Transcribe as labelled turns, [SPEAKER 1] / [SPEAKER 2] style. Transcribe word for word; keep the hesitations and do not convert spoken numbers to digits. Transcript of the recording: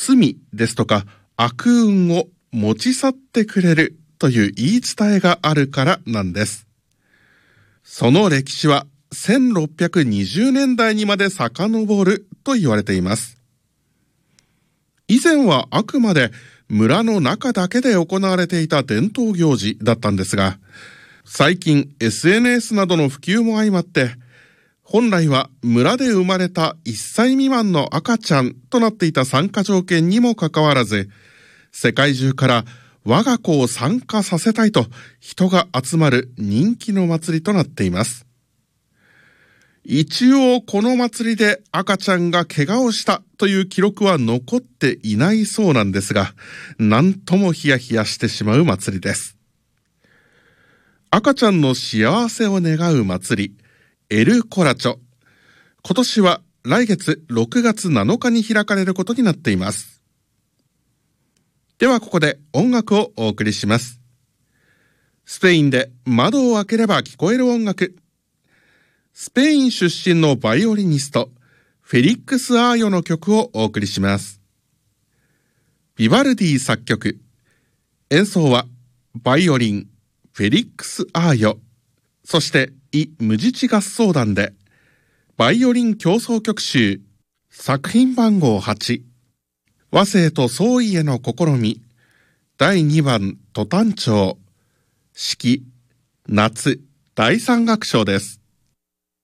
[SPEAKER 1] 罪ですとか悪運を持ち去ってくれるという言い伝えがあるからなんです。その歴史はせんろっぴゃくにじゅうねんだいにまで遡ると言われています。以前はあくまで村の中だけで行われていた伝統行事だったんですが、最近 エスエヌエス などの普及も相まって、本来は村で生まれたいっさい未満の赤ちゃんとなっていた参加条件にもかかわらず、世界中から我が子を参加させたいと人が集まる人気の祭りとなっています。一応この祭りで赤ちゃんが怪我をしたという記録は残っていないそうなんですが、なんともヒヤヒヤしてしまう祭りです。赤ちゃんの幸せを願う祭り、エルコラチョ。今年は来月ろくがつなのかに開かれることになっています。ではここで音楽をお送りします。スペインで窓を開ければ聞こえる音楽。スペイン出身のバイオリニスト、フェリックス・アーヨの曲をお送りします。ビバルディ作曲。演奏はバイオリン、フェリックス・アーヨ。そしてイ・ムジチ合奏団で、バイオリン協奏曲集、作品番号はち、和声と創意への試み、だいにばんト短調、四季、夏、だいさん楽章です。